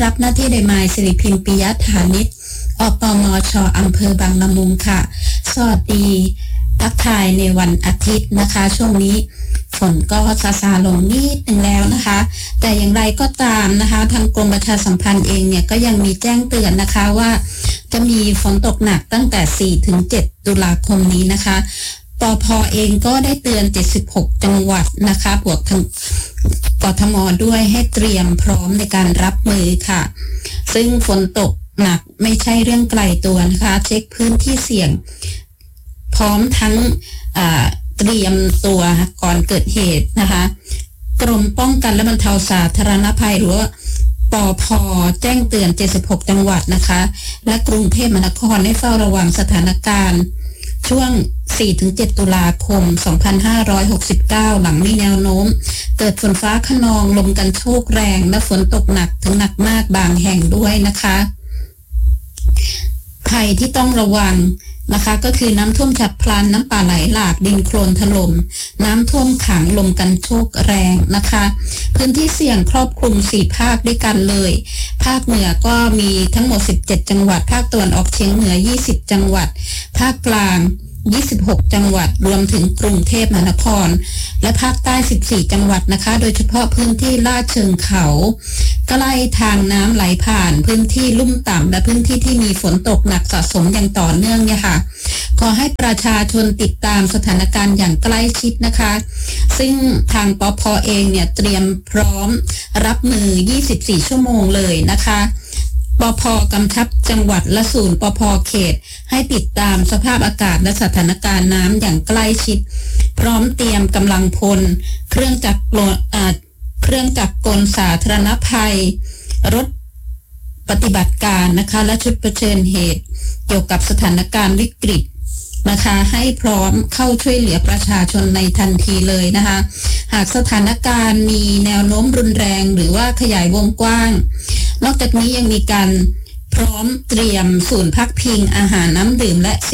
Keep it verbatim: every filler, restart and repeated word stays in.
รับหน้าที่โดยนายสิริพิมพ์ปิยฐานิช อปมช.อำเภอบางละมุงค่ะสวัสดีทักทายในวันอาทิตย์นะคะช่วงนี้ฝนก็ซาซาลงนิดนึงแล้วนะคะแต่อย่างไรก็ตามนะคะทางกรมประชาสัมพันธ์เองเนี่ยก็ยังมีแจ้งเตือนนะคะว่าจะมีฝนตกหนักตั้งแต่สี่ถึงเจ็ดตุลาคมนี้นะคะปภ.เองก็ได้เตือนเจ็ดสิบหกจังหวัดนะคะบวกทั้งกทม.ด้วยให้เตรียมพร้อมในการรับมือค่ะซึ่งฝนตกหนักไม่ใช่เรื่องไกลตัวนะคะเช็คพื้นที่เสี่ยงพร้อมทั้งเตรียมตัวก่อนเกิดเหตุนะคะกรมป้องกันและบรรเทาสาธารณภัยหรือว่าปภ.แจ้งเตือนเจ็ดสิบหกจังหวัดนะคะและกรุงเทพมหานครให้เฝ้าระวังสถานการณ์ช่วง สี่ถึงเจ็ด ตุลาคม สองพันห้าร้อยหกสิบเก้า หลังมีแนวโน้มเกิดฝนฟ้าคะนองลมกันโชกแรงและฝนตกหนักถึงหนักมากบางแห่งด้วยนะคะภัยที่ต้องระวังนะคะก็คือน้ำท่วมฉับพลันน้ำป่าไหลหลากดินโคลนถล่มน้ำท่วมขังลมกันโชกแรงนะคะพื้นที่เสี่ยงครอบคลุมสี่ภาคด้วยกันเลยภาคเหนือก็มีทั้งหมดสิบเจ็ดจังหวัดภาคตะวันออกเฉียงเหนือยี่สิบจังหวัดภาคกลางยี่สิบหกจังหวัดรวมถึงกรุงเทพมหานครและภาคใต้สิบสี่จังหวัดนะคะโดยเฉพาะพื้นที่ลาดเชิงเขาใกล้ทางน้ำไหลผ่านพื้นที่ลุ่มต่ำและพื้นที่ที่มีฝนตกหนักสะสมอย่างต่อเนื่องเนี่ยค่ะขอให้ประชาชนติดตามสถานการณ์อย่างใกล้ชิดนะคะซึ่งทางปภ.เองเนี่ยเตรียมพร้อมรับมือยี่สิบสี่ชั่วโมงเลยนะคะปภ.กำชับจังหวัดและศูนย์ปภ.เขตให้ติดตามสภาพอากาศและสถานการณ์น้ำอย่างใกล้ชิดพร้อมเตรียมกำลังพลเครื่องจักรเครื่องจักรกลสาธารณภัยรถปฏิบัติการนะคะและชุดเผชิญเหตุเกี่ยวกับสถานการณ์วิกฤตนะคะให้พร้อมเข้าช่วยเหลือประชาชนในทันทีเลยนะคะหากสถานการณ์มีแนวโน้มรุนแรงหรือว่าขยายวงกว้างนอกจากนี้ยังมีการพร้อมเตรียมศูนย์พักพิงอาหารน้ำดื่มและ